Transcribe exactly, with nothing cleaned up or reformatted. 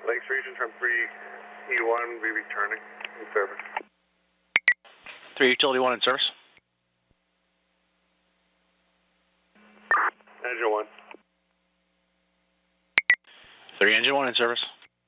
Lakes Region, trim three E one, be returning in service. three Utility one in service. Engine one. three Engine one in service.